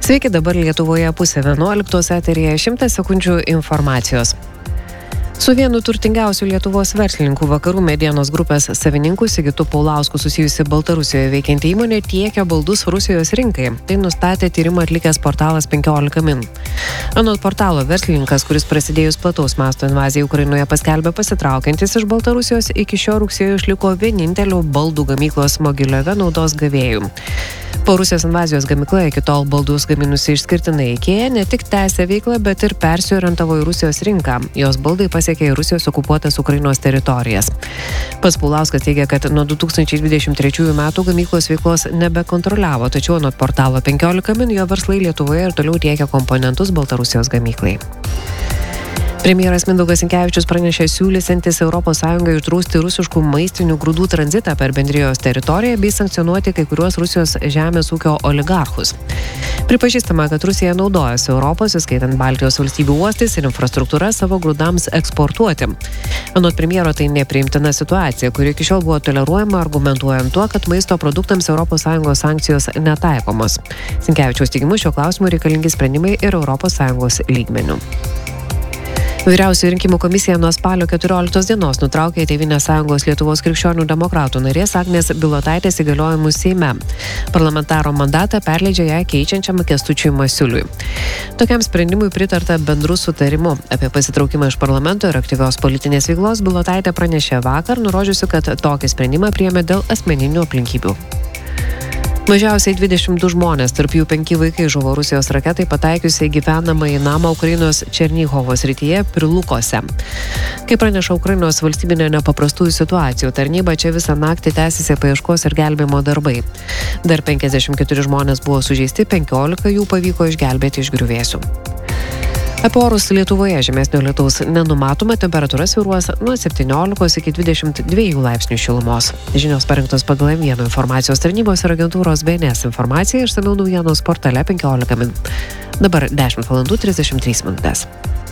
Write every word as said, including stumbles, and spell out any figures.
Sveiki, dabar Lietuvoje pusė vienuoliktos, eteryje šimtas sekundžių informacijos. Su vienu turtingiausių Lietuvos verslininkų Vakarų medienos grupės savininku Sigitu Paulausku susijusi Baltarusijoje veikianti įmonė tiekia baldus Rusijos rinkai. Tai nustatė tyrimą atlikęs portalas penkiolika min. Anot portalo verslininkas, kuris prasidėjus plataus masto invazijai Ukrainoje paskelbė pasitraukiantis iš Baltarusijos, iki šio rugsėjo išliko vieninteliu baldų gamyklos Mogiliove naudos gavėjų. Po Rusijos invazijos gamykla iki tol baldus gaminusi išskirtinai IKEA ne tik tęsė veiklą, bet ir persiorientavo į Rusijos rinką. Jos baldai pasiekė į Rusijos okupuotas Ukrainos teritorijas. Pats Paulauskas teigia, kad nuo du tūkstančiai dvidešimt trečiųjų metų gamyklos veiklos nebekontroliavo, tačiau anot portalo penkiolika min jo verslai Lietuvoje ir toliau tiekia komponentus Baltarusijos gamyklai. Premjeras Mindaugas Sinkevičius pranešė siūlysiantis Europos Sąjungai uždrausti rusiškų maistinių grūdų tranzitą per bendrijos teritoriją bei sankcionuoti kai kuriuos Rusijos žemės ūkio oligarchus. Pripažįstama, kad Rusija naudojasi Europos, įskaitant Baltijos valstybių uostais ir infrastruktūrą savo grūdams eksportuoti. Anot premjero tai nepriimtina situacija, kuri iki šiol buvo toleruojama, argumentuojant tuo, kad maisto produktams Europos Sąjungos sankcijos netaikomos. Sinkevičiaus teigimu šiuo klausimu reikalingi sprendimai ir Europos Sąjungos lygmeniu. Vyriausioji rinkimų komisija nuo spalio keturioliktos dienos nutraukė Tėvynės sąjungos Lietuvos krikščionių demokratų narės Agnės Bilotaitės įgaliojimus Seime. Parlamentaro mandatą perleidžia ją keičiančiam Kęstučiui Masiuliui. Tokiam sprendimui pritarta bendru sutarimu. Apie pasitraukimą iš parlamento ir aktyvios politinės veiklos Bilotaitė pranešė vakar, nurodžiusi, kad tokį sprendimą priėmė dėl asmeninių aplinkybių. Mažiausiai dvidešimt du žmonės, tarp jų penki vaikai, žuvo Rusijos raketai pataikiusiai gyvenamąjį namą Ukrainos Černychovo srityje Prilukose. Kaip praneša Ukrainos valstybinė nepaprastųjų situacijų tarnyba, čia visą naktį tęsėsi paieškos ir gelbėjimo darbai. Dar penkiasdešimt keturi žmonės buvo sužeisti, penkiolika jų pavyko išgelbėti iš griuvėsių. Apie orus Lietuvoje žemesnio lietaus nenumatoma, temperatūra svyruos nuo septyniolikos iki dvidešimt dviejų laipsnių šilumos. Žinios parengtos pagal M vienas informacijos tarnybos ir agentūros B N S informaciją, išsamiau naujienos portale penkiolika min. Dabar dešimt valandų trisdešimt trys minutės.